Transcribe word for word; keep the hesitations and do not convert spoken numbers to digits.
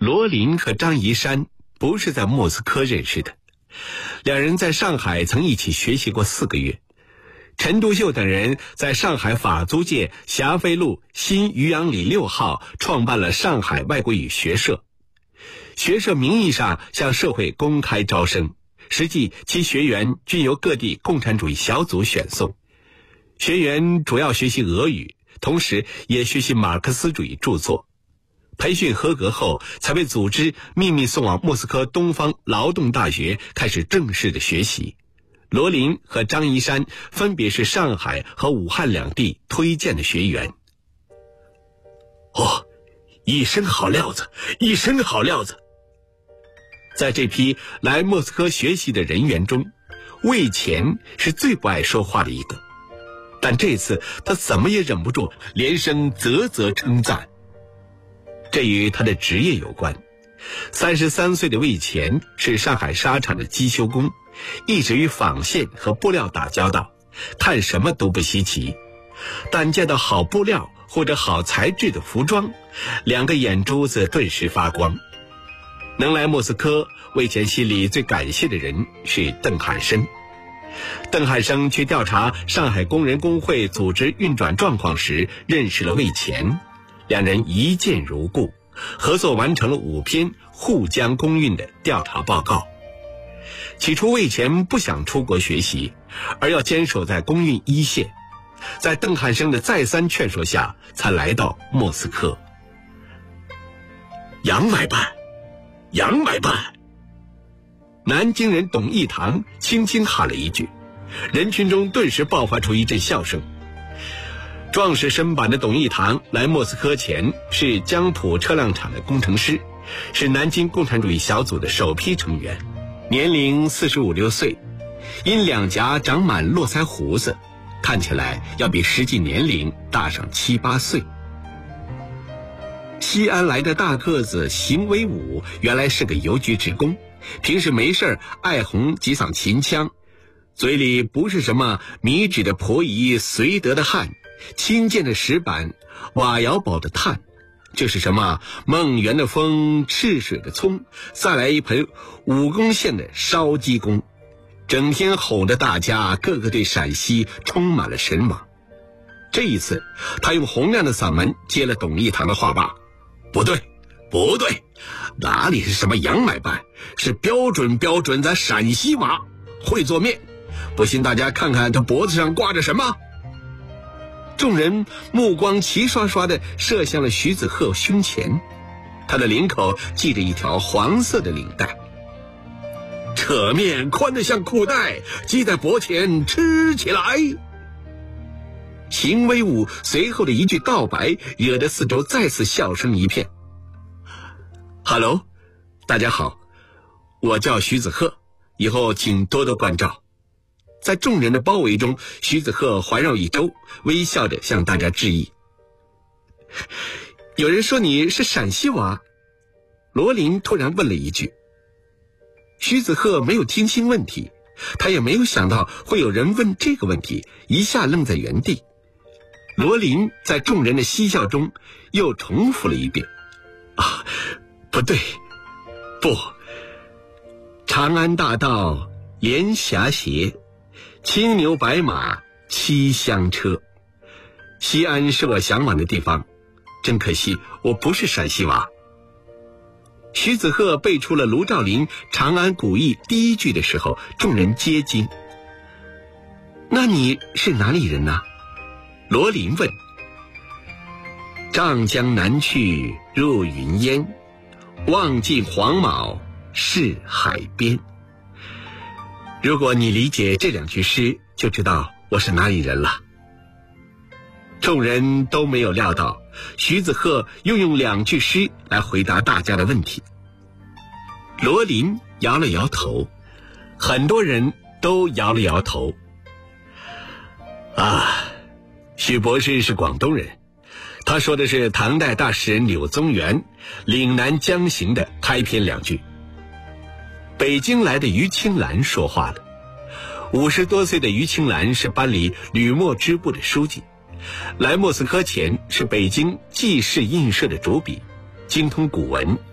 罗琳和张仪山不是在莫斯科认识的，两人在上海曾一起学习过四个月。陈独秀等人在上海法租界霞飞路新渔阳里六号创办了上海外国语学社。学社名义上向社会公开招生，实际其学员均由各地共产主义小组选送。学员主要学习俄语，同时也学习马克思主义著作。培训合格后，才被组织秘密送往莫斯科东方劳动大学开始正式的学习。罗琳和张仪山分别是上海和武汉两地推荐的学员。哦，一身好料子，一身好料子。在这批来莫斯科学习的人员中，魏乾是最不爱说话的一个，但这次他怎么也忍不住连声啧啧称赞。这与他的职业有关。三十三岁的魏乾是上海纱厂的机修工，一直与纺线和布料打交道，看什么都不稀奇，但见到好布料或者好材质的服装，两个眼珠子顿时发光。能来莫斯科，魏乾心里最感谢的人是邓汉生。邓汉生去调查上海工人工会组织运转状况时认识了魏乾，两人一见如故，合作完成了五篇沪江工运的调查报告。起初魏乾不想出国学习，而要坚守在工运一线，在邓汉生的再三劝说下才来到莫斯科。杨买办，杨买办！南京人董义堂轻轻喊了一句，人群中顿时爆发出一阵笑声。壮实身板的董义堂来莫斯科前是江浦车辆厂的工程师，是南京共产主义小组的首批成员，年龄四十五六岁，因两颊长满络腮胡子，看起来要比实际年龄大上七八岁。西安来的大个子邢维武原来是个邮局职工，平时没事爱哼几嗓秦腔，嘴里不是什么米脂的婆姨绥德的汉，清涧的石板，瓦窑堡的炭，这是什么孟源的风，赤水的葱，再来一盆武功县的烧鸡公，整天吼得大家个个对陕西充满了神往。这一次他用洪亮的嗓门接了董义堂的话罢：不对不对，哪里是什么杨买办，是标准标准咱陕西娃，会做面。不信大家看看他脖子上挂着什么。众人目光齐刷刷地射向了徐子鹤胸前，他的领口系着一条黄色的领带，扯面宽得像裤带，系在脖前吃起来。邢威武随后的一句告白惹得四周再次笑声一片。哈喽，大家好，我叫徐子鹤，以后请多多关照。在众人的包围中，徐子鹤环绕一周，微笑着向大家致意。有人说你是陕西娃，罗琳突然问了一句。徐子鹤没有听清问题，他也没有想到会有人问这个问题，一下愣在原地。罗琳在众人的嬉笑中又重复了一遍：啊，不对，不，长安大道连霞斜，青牛白马七香车。西安是我向往的地方，真可惜我不是陕西娃。徐子鹤背出了卢照邻《长安古意》第一句的时候，众人皆惊。那你是哪里人呢？罗琳问。瘴江南去入云烟，望尽黄卯是海边。如果你理解这两句诗，就知道我是哪里人了。众人都没有料到徐子鹤又用两句诗来回答大家的问题。罗琳摇了摇头，很多人都摇了摇头。啊，许博士是广东人，他说的是唐代大诗人柳宗元岭南江行的开篇两句。北京来的于青兰说话了。五十多岁的于青兰是班里吕墨支部的书记，来莫斯科前是北京记事印社的主笔，精通古文，